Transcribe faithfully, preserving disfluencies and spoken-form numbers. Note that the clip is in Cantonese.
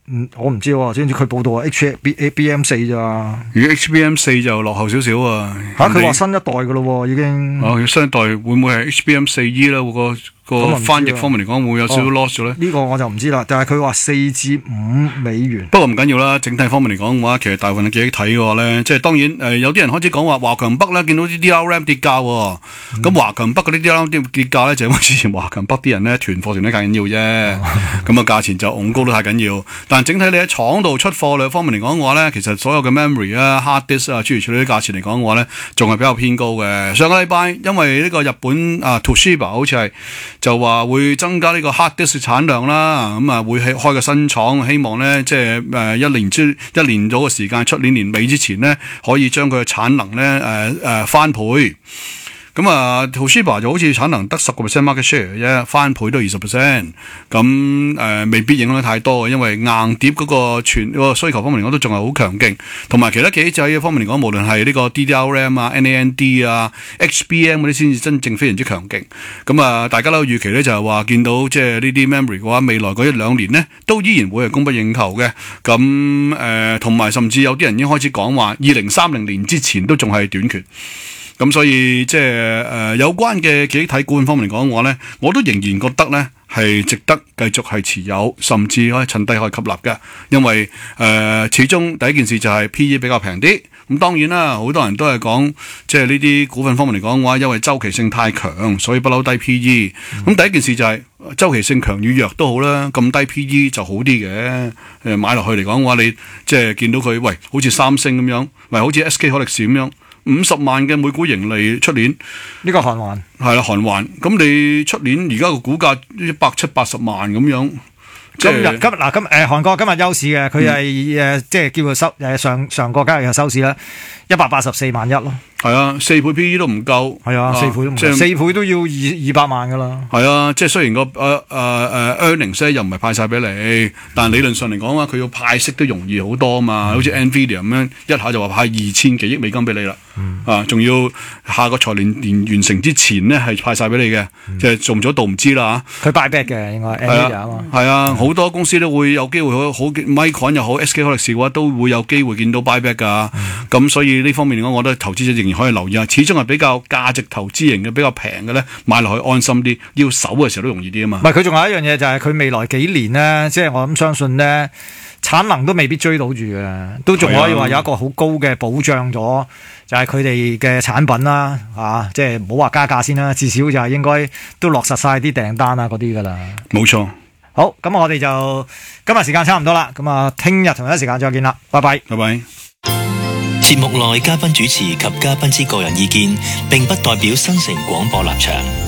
嗯，我唔知喎，知唔知佢報道啊 H B M 四咋？ 而家 H B M 四就落後少少啊。 嚇，佢話新一代噶咯，已經。 哦，新一代會唔會係 H B M 四 E 咧？個個翻譯方面嚟講，會有少少 loss 咗咧？ 呢個我就唔知啦，但係佢話四至五美元。 不過唔緊要啦，整體方面嚟講嘅話，其實大部分嘅記憶睇嘅話咧，即係當然誒、呃，有啲人開始講話華強北咧，見到啲 D R A M 跌價喎。咁華強北嗰啲 D R A M 跌跌價咧，就因為之前華強北啲人咧囤貨囤得太緊要啫。咁啊，價錢就拱高得太緊要。但係整體你喺廠度出貨量方面嚟講嘅話咧，其實所有嘅 memory 啊、hard disk 啊諸如此類啲價錢嚟講嘅話咧，仲係比較偏高嘅。上個禮拜因為呢個日本啊 Toshiba 好似係就話會增加呢個 hard disk 產量啦，咁啊會開開個新廠，希望咧即係誒一年之一年咗嘅時間，出年年尾之前咧可以將佢嘅產能咧誒誒翻倍。咁啊 Toshiba 就好似產能得十個 percent market share 啫，翻倍都二十 percent， 咁誒未必影響得太多，因為硬碟嗰個全嗰個需求方面嚟講都仲係好強勁，同埋其他記憶體方面嚟講，無論係呢個 D D R A M 啊、N A N D 啊、H B M 嗰啲先至真正非常之強勁。咁啊，大家都預期咧就係話見到即係呢啲 memory 嘅話，未來嗰一兩年咧都依然會係供不應求嘅。咁誒，同、呃、埋甚至有啲人已經開始講話，二零三零年之前都仲係短缺。咁所以即係誒有關嘅記憶體股份方面嚟講嘅話咧，我都仍然覺得咧係值得繼續係持有，甚至可以趁低可以吸納嘅，因為誒、呃、始終第一件事就係 P E 比較平啲。咁當然啦，好多人都係講即係呢啲股份方面嚟講嘅話，因為周期性太強，所以不嬲低 P E。咁、嗯、第一件事就係、是、周期性強與弱都好啦，咁低 P E 就好啲嘅。誒買落去嚟講嘅話，你即係見到佢喂好似三星咁樣，喂好似 S K 海力士咁樣。五十萬嘅每股盈利出年， 呢個韓環係啦，韓環咁你出年而家個股價一百七八十萬咁樣。 今日今嗱今誒韓國今日休市嘅，佢係誒即係叫做收誒上上個交易日收市啦，一百八十四萬一咯。 係啊，四倍 P E 都唔夠。 係啊，四倍都唔夠，即係四倍都要二二百萬噶啦。係啊，即係雖然個誒誒誒 earnings 又唔係派晒俾你，但理論上嚟講話，佢要派息都容易好多啊嘛。好似 Nvidia 咁樣，一下就話派二千幾億美金俾你啦。嗯、啊，仲要下個財年年完成之前呢，係派晒俾你嘅，嗯、即係做唔做到唔知啦嚇。 佢 buy back 嘅應該 Nvidia 啊嘛。 係啊，好、嗯、多公司都會有機會好好 Micron 又好 S K 海力士嘅話，都會有機會見到 buy back 㗎。咁、嗯、所以呢方面嚟講，我覺得投資者仍然可以留意下，始終係比較價值投資型嘅，比較平嘅咧，買落去安心啲，要守嘅時候都容易啲啊嘛。 唔係，佢仲有一樣嘢就係佢未來幾年呢，即係我諗相信呢，產能都未必追到住嘅，都仲可以話有一個好高嘅保障咗。就係佢哋嘅產品啦，啊，即係唔好話加價先啦，至少就係應該都落實晒啲訂單啊嗰啲噶啦。 冇錯。 好，咁我哋就今日時間差唔多啦，咁啊，聽日同一時間再見啦，拜拜。 拜拜。 節目內嘉賓主持及嘉賓之個人意見，並不代表新城廣播立場。